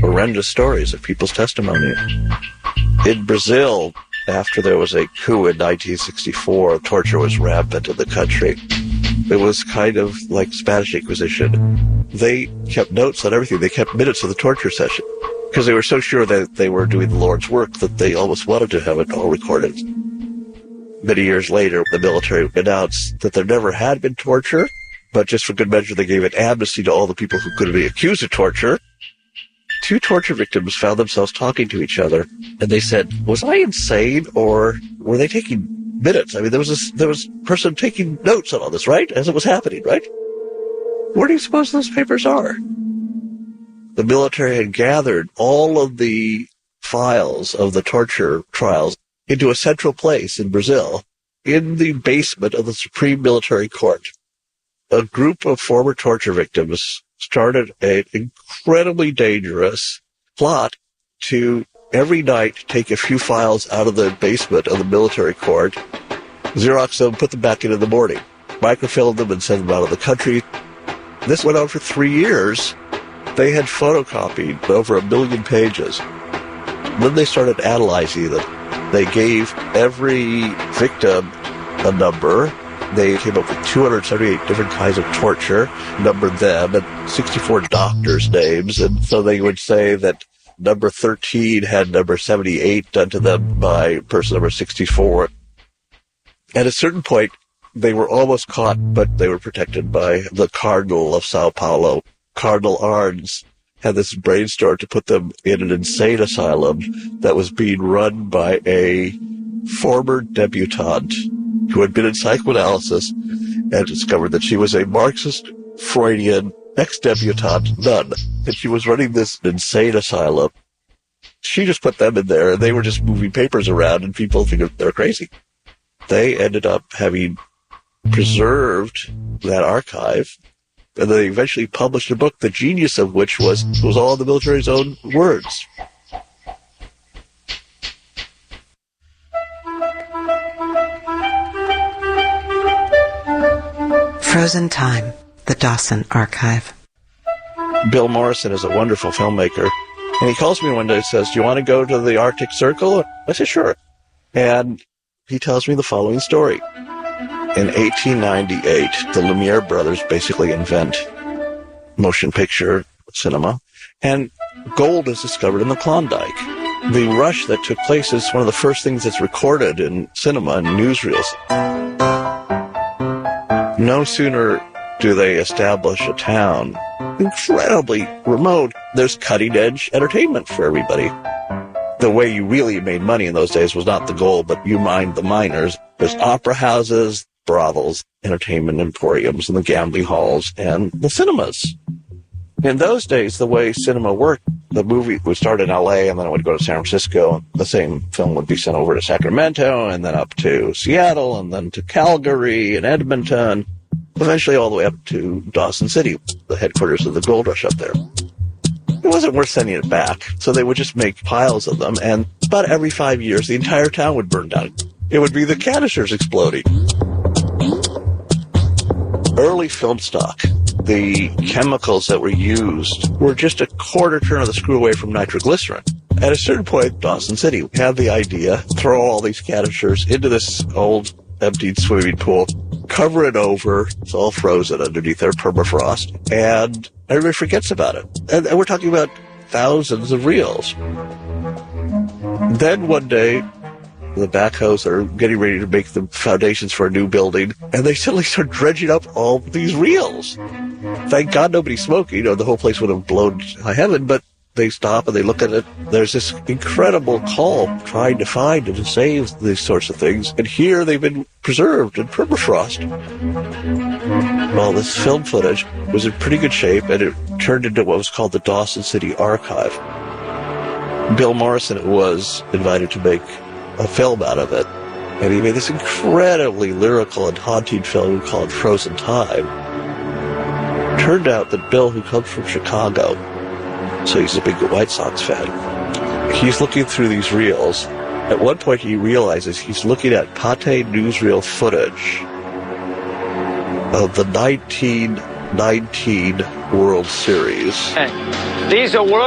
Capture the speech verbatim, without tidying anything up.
horrendous stories of people's testimony. In Brazil, after there was a coup in nineteen sixty-four, torture was rampant in the country. It was kind of like Spanish Inquisition. They kept notes on everything. They kept minutes of the torture session because they were so sure that they were doing the Lord's work that they almost wanted to have it all recorded. Many years later, the military announced that there never had been torture, but just for good measure, they gave an amnesty to all the people who could be accused of torture. Two torture victims found themselves talking to each other, and they said, was I insane, or were they taking minutes? I mean, there was this, there was a person taking notes on all this, right? As it was happening, right? Where do you suppose those papers are? The military had gathered all of the files of the torture trials into a central place in Brazil, in the basement of the Supreme Military Court. A group of former torture victims started an incredibly dangerous plot to every night take a few files out of the basement of the military court, Xerox them, put them back in in the morning, microfilm them and send them out of the country. This went on for three years. They had photocopied over a million pages. When they started analyzing them, they gave every victim a number. They came up with two hundred seventy-eight different kinds of torture, numbered them, and sixty-four doctors' names. And so they would say that number thirteen had number seventy-eight done to them by person number sixty-four. At a certain point, they were almost caught, but they were protected by the Cardinal of Sao Paulo. Cardinal Arns had this brainstorm to put them in an insane asylum that was being run by a former debutante who had been in psychoanalysis and discovered that she was a Marxist, Freudian, ex-debutante nun, and she was running this insane asylum. She just put them in there, and they were just moving papers around, and people figured they were crazy. They ended up having preserved that archive, and they eventually published a book, the genius of which was was all the military's own words. Frozen Time, the Dawson Archive. Bill Morrison is a wonderful filmmaker, and he calls me one day and says, do you want to go to the Arctic Circle? I said, sure. And he tells me the following story. In eighteen ninety-eight, the Lumiere brothers basically invent motion picture cinema, and gold is discovered in the Klondike. The rush that took place is one of the first things that's recorded in cinema and newsreels. No sooner do they establish a town incredibly remote, there's cutting-edge entertainment for everybody. The way you really made money in those days was not the gold, but you mined the miners. There's opera houses, brothels, entertainment emporiums, and the gambling halls, and the cinemas. In those days, the way cinema worked, the movie would start in L A, and then it would go to San Francisco. The same film would be sent over to Sacramento, and then up to Seattle, and then to Calgary and Edmonton, eventually all the way up to Dawson City, the headquarters of the gold rush up there. It wasn't worth sending it back, so they would just make piles of them, and about every five years, the entire town would burn down. It would be the canisters exploding. Early film stock, the chemicals that were used were just a quarter turn of the screw away from nitroglycerin. At a certain point, Dawson City had the idea, throw all these canisters into this old emptied swimming pool, cover it over, it's all frozen underneath their permafrost, and everybody forgets about it. And, and we're talking about thousands of reels. Then one day, the backhoes are getting ready to make the foundations for a new building, and they suddenly start dredging up all these reels. Thank God nobody's smoking. You know, the whole place would have blown to high heaven, but they stop and they look at it. There's this incredible call trying to find and to save these sorts of things, and here they've been preserved in permafrost. Well, this film footage was in pretty good shape, and it turned into what was called the Dawson City Archive. Bill Morrison was invited to make a film out of it, and he made this incredibly lyrical and haunting film called Frozen Time. Turned out that Bill, who comes from Chicago, so he's a big White Sox fan, he's looking through these reels. At one point he realizes he's looking at Pathé newsreel footage of the nineteen nineteen World Series. These are World